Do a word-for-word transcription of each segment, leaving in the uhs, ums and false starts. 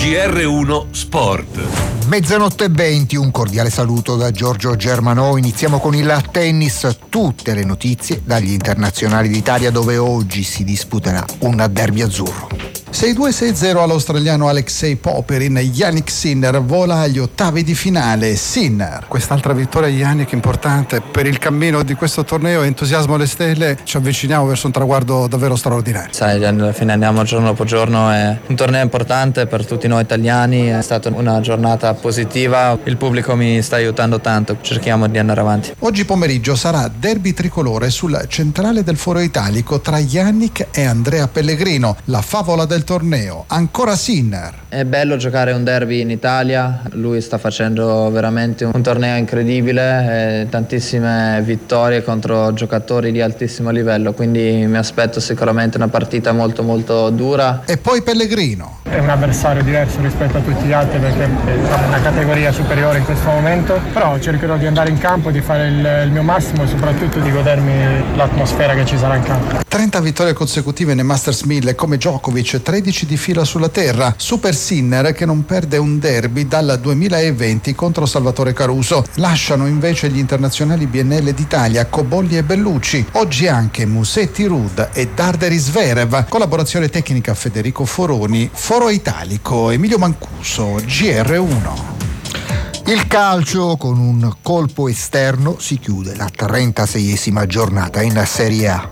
G R uno Sport. Mezzanotte e venti, un cordiale saluto da Giorgio Germanò. Iniziamo con il tennis, tutte le notizie dagli internazionali d'Italia, dove oggi si disputerà un derby azzurro. sei due sei zero all'australiano Alexei Popyrin. Jannik Sinner vola agli ottavi di finale. Sinner. Quest'altra vittoria di Jannik importante per il cammino di questo torneo. Entusiasmo alle stelle, ci avviciniamo verso un traguardo davvero straordinario. Sai, alla fine andiamo giorno dopo giorno, è un torneo importante per tutti noi italiani, è stata una giornata positiva, il pubblico mi sta aiutando tanto, cerchiamo di andare avanti. Oggi pomeriggio sarà derby tricolore sul centrale del Foro Italico tra Jannik e Andrea Pellegrino, la favola del torneo. Ancora Sinner. È bello giocare un derby in Italia, lui sta facendo veramente un torneo incredibile, eh, tantissime vittorie contro giocatori di altissimo livello, quindi mi aspetto sicuramente una partita molto molto dura. E poi Pellegrino. È un avversario diverso rispetto a tutti gli altri perché è una categoria superiore in questo momento, però cercherò di andare in campo, di fare il, il mio massimo e soprattutto di godermi l'atmosfera che ci sarà in campo. trenta vittorie consecutive nei Masters mille come Djokovic, tredici di fila sulla terra. Super Sinner che non perde un derby dal duemilaventi contro Salvatore Caruso. Lasciano invece gli internazionali B N L d'Italia Cobolli e Bellucci. Oggi anche Musetti Ruud e Darderi Zverev. Collaborazione tecnica Federico Foroni. Foro Italico Emilio Mancuso, G R uno. Il calcio, con un colpo esterno, si chiude la trentaseiesima giornata in Serie A.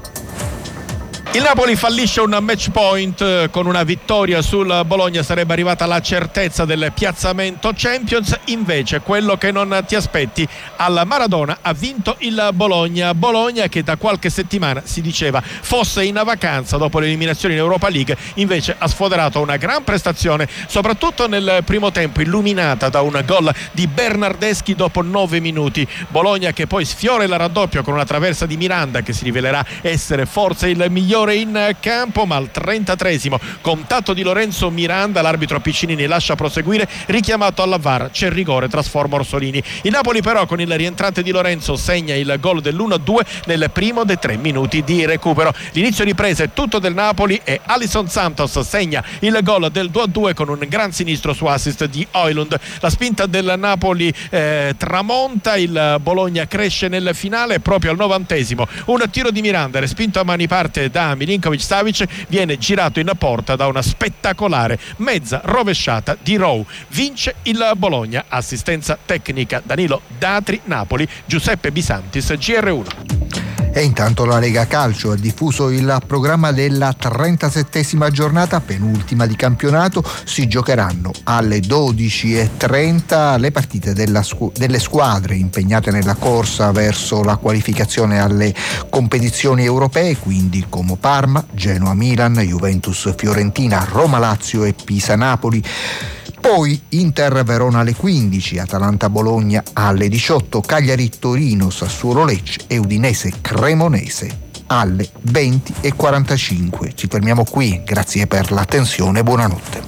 Il Napoli fallisce un match point con una vittoria sul Bologna, sarebbe arrivata la certezza del piazzamento Champions, invece quello che non ti aspetti, al Maradona ha vinto il Bologna, Bologna che da qualche settimana si diceva fosse in vacanza dopo l'eliminazione in Europa League, invece ha sfoderato una gran prestazione, soprattutto nel primo tempo, illuminata da un gol di Bernardeschi dopo nove minuti. Bologna che poi sfiora il raddoppio con una traversa di Miranda che si rivelerà essere forse il migliore in campo, ma al trentatreesimo contatto di Lorenzo Miranda, l'arbitro Piccinini lascia proseguire, richiamato alla V A R, c'è il rigore, trasforma Orsolini. Il Napoli però con il rientrante di Lorenzo segna il gol dell'uno a due nel primo dei tre minuti di recupero. L'inizio di presa è tutto del Napoli e Alisson Santos segna il gol del due a due con un gran sinistro su assist di Højlund. La spinta del Napoli eh, tramonta, il Bologna cresce nel finale, proprio al novantesimo un tiro di Miranda respinto a mani parte da Milinkovic-Savic viene girato in porta da una spettacolare mezza rovesciata di Rowe. Vince il Bologna, assistenza tecnica Danilo Datri, Napoli Giuseppe Bisantis, G R uno. E intanto la Lega Calcio ha diffuso il programma della trentasettesima giornata, penultima di campionato. Si giocheranno alle dodici e trenta le partite della scu- delle squadre impegnate nella corsa verso la qualificazione alle competizioni europee, quindi Como Parma, Genoa Milan, Juventus Fiorentina, Roma Lazio e Pisa Napoli. Poi Inter Verona alle quindici, Atalanta Bologna alle diciotto, Cagliari Torino, Sassuolo Lecce e Udinese Cremonese alle venti e quarantacinque. Ci fermiamo qui, grazie per l'attenzione e buonanotte.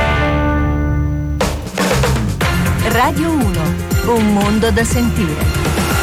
Radio uno, un mondo da sentire.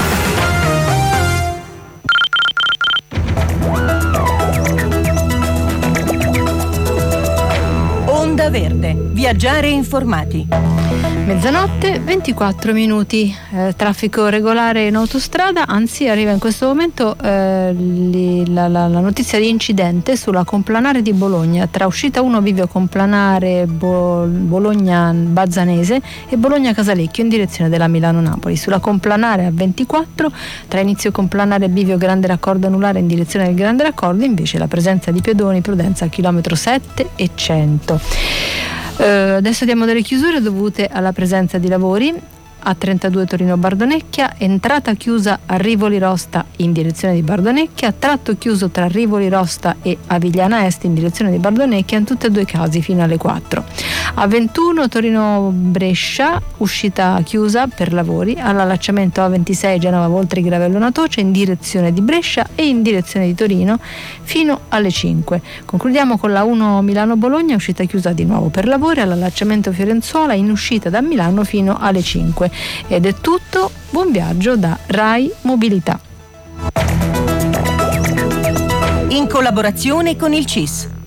Onda Verde, viaggiare informati. Mezzanotte, ventiquattro minuti, eh, traffico regolare in autostrada, anzi arriva in questo momento eh, li, la, la, la notizia di incidente sulla Complanare di Bologna, tra uscita uno Bivio Complanare Bo, Bologna Bazzanese e Bologna Casalecchio in direzione della Milano-Napoli. Sulla Complanare a ventiquattro, tra inizio Complanare Bivio Grande Raccordo Anulare in direzione del Grande Raccordo, invece la presenza di pedoni, prudenza a chilometro sette e cento. Uh, adesso diamo delle chiusure dovute alla presenza di lavori. A trentadue Torino Bardonecchia, entrata chiusa a Rivoli Rosta in direzione di Bardonecchia, tratto chiuso tra Rivoli Rosta e Avigliana Est in direzione di Bardonecchia, in tutti e due i casi fino alle quattro. A ventuno Torino Brescia, uscita chiusa per lavori all'allacciamento A ventisei Genova Voltri Gravello Natoce in direzione di Brescia e in direzione di Torino fino alle cinque. Concludiamo con la uno Milano Bologna, uscita chiusa di nuovo per lavori all'allacciamento Fiorenzuola in uscita da Milano fino alle cinque. Ed è tutto, buon viaggio da Rai Mobilità. In collaborazione con il C I S.